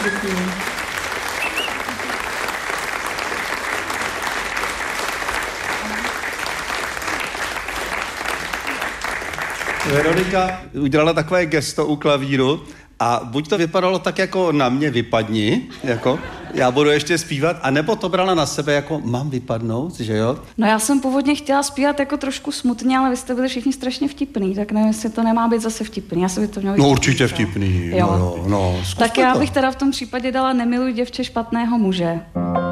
Děkuji. Veronika udělala takové gesto u klavíru a buď to vypadalo tak jako na mě vypadni, jako já budu ještě zpívat, anebo to brala na sebe jako mám vypadnout, že jo? No já jsem původně chtěla zpívat jako trošku smutně, ale vy jste byli všichni strašně vtipný, tak nevím, jestli to nemá být zase vtipný. Já by to mělo být no určitě vtipný, jo. No, tak já bych teda v tom případě dala Nemiluj děvče špatného muže.